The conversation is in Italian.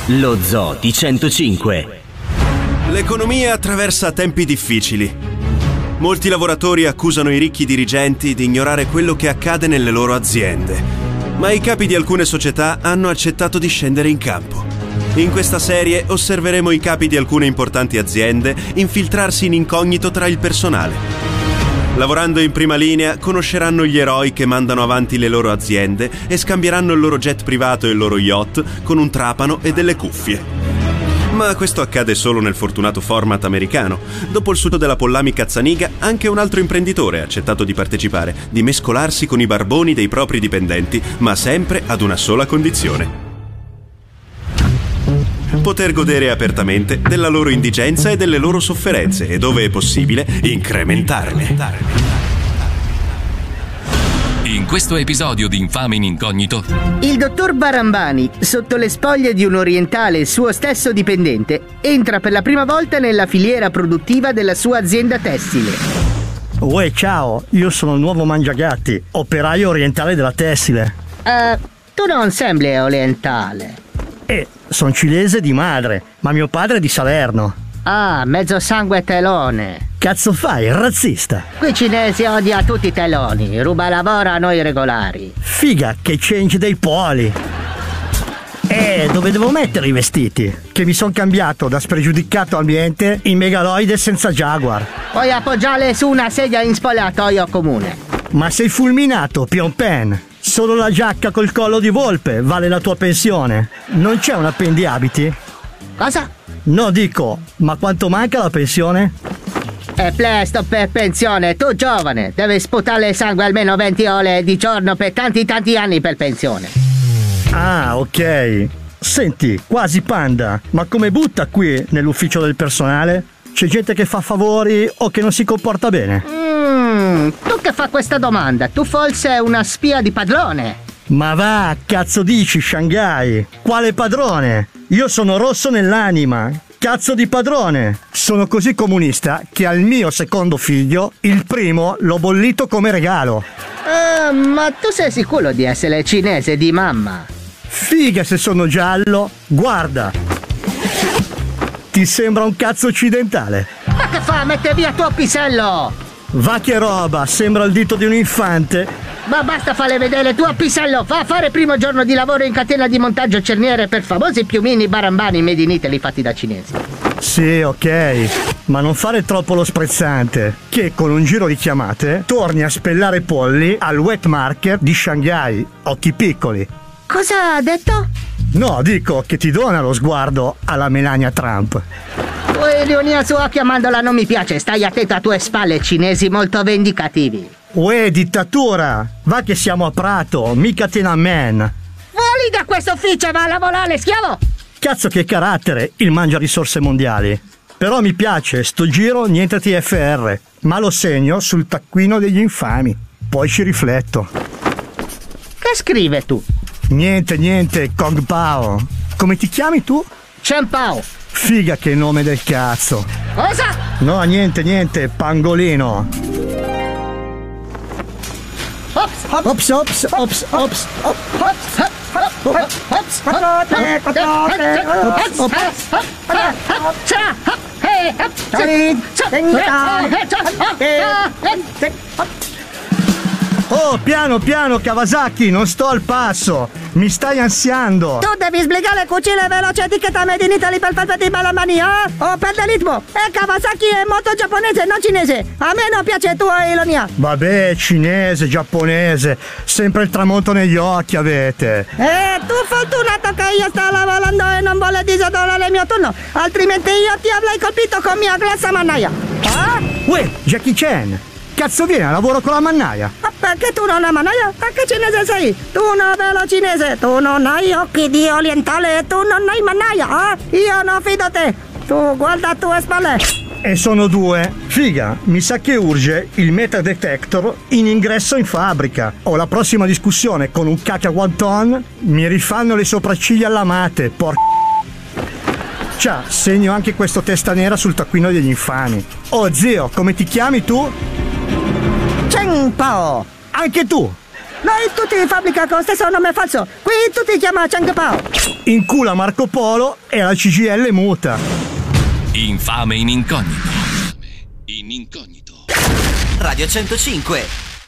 Lo Zoo di 105. L'economia attraversa tempi difficili. Molti lavoratori accusano i ricchi dirigenti di ignorare quello che accade nelle loro aziende, ma i capi di alcune società hanno accettato di scendere in campo. In questa serie osserveremo i capi di alcune importanti aziende infiltrarsi in incognito tra il personale. Lavorando in prima linea, conosceranno gli eroi che mandano avanti le loro aziende e scambieranno il loro jet privato e il loro yacht con un trapano e delle cuffie. Ma questo accade solo nel fortunato format americano. Dopo il succo della Pollami Cazzaniga, anche un altro imprenditore ha accettato di partecipare, di mescolarsi con i barboni dei propri dipendenti, ma sempre ad una sola condizione: poter godere apertamente della loro indigenza e delle loro sofferenze e, dove è possibile, incrementarle. In questo episodio di Infame in Incognito, il dottor Barambani, sotto le spoglie di un orientale suo stesso dipendente, entra per la prima volta nella filiera produttiva della sua azienda tessile. Uè, ciao, io sono il nuovo Mangiagatti, operaio orientale della tessile. Tu non sembri orientale. Sono cilese di madre, ma mio padre è di Salerno. Ah, mezzo sangue telone. Cazzo fai, razzista? Qui cinesi odia tutti i teloni, ruba lavoro a noi regolari. Figa, che change dei poli. Dove devo mettere i vestiti? Che mi son cambiato da spregiudicato ambiente in megaloide senza Jaguar. Puoi appoggiarle su una sedia in spogliatoio comune. Ma sei fulminato, Pion Pen. Solo la giacca col collo di volpe vale la tua pensione. Non c'è un appendiabiti? Cosa? No, dico, ma quanto manca la pensione? È presto per pensione, tu giovane, devi sputare sangue almeno 20 ore di giorno per tanti anni per pensione. Ah, ok. Senti, quasi panda, ma come butta qui nell'ufficio del personale? C'è gente che fa favori o che non si comporta bene? Tu che fa questa domanda? Tu forse una spia di padrone? Ma va, cazzo dici, Shanghai? Quale padrone? Io sono rosso nell'anima. Cazzo di padrone. Sono così comunista che al mio secondo figlio, il primo, l'ho bollito come regalo. Ma tu sei sicuro di essere cinese di mamma? Figa se sono giallo. Guarda. Ti sembra un cazzo occidentale? Ma che fa? Mette via tuo pisello! Va che roba, sembra il dito di un infante. Ma basta farle vedere tuo pisello. Va a fare primo giorno di lavoro in catena di montaggio cerniere per famosi piumini Barambani made in Italy fatti da cinesi. Sì, ok, ma non fare troppo lo sprezzante, che con un giro di chiamate torni a spellare polli al wet market di Shanghai. Occhi piccoli. Cosa ha detto? No, dico che ti dona lo sguardo alla Melania Trump. L'ironia su occhio a mandorla non mi piace. Stai attento a tue spalle, cinesi molto vendicativi. Uè, dittatura! Va che siamo a Prato, mica Tiananmen. Fuori da questo ufficio, va a lavorare, schiavo! Cazzo che carattere, il mangia risorse mondiali. Però mi piace, sto giro niente TFR, ma lo segno sul taccuino degli infami. Poi ci rifletto. Che scrive tu? Niente, Kong Pao. Come ti chiami tu? Chen Pao. Figa che nome del cazzo. Cosa? No, niente, pangolino. Ops. Oh, piano, Kawasaki, non sto al passo. Mi stai ansiando. Tu devi sbrigare cucine veloce etichetta made in Italy per farti di Barambani, Oh, perde ritmo. E Kawasaki è molto giapponese, non cinese. A me non piace tua ironia. Vabbè, cinese, giapponese, sempre il tramonto negli occhi avete. Tu fortunato che io sto lavorando e non vuole disonorare il mio turno, altrimenti io ti avrei colpito con mia grassa mannaia. Uè, Jackie Chan, cazzo viene a lavoro con la mannaia? Ma perché tu non hai mannaia? Ma che cinese sei? Tu non vero cinese, tu non hai occhi di orientale, tu non hai mannaia, Io non fido te. Tu guarda tue spalle. E sono due. Figa, mi sa che urge il metal detector in ingresso in fabbrica. O la prossima discussione con un caca wonton mi rifanno le sopracciglia allamate, Ciao, segno anche questo testa nera sul taccuino degli infami. Oh zio, come ti chiami tu? Chen Pao. Anche tu? Noi tutti fabbrica con stesso nome falso. Qui tutti chiama Chang Pao. Incula Marco Polo e la CGIL muta. Infame in incognito. In incognito. Radio 105.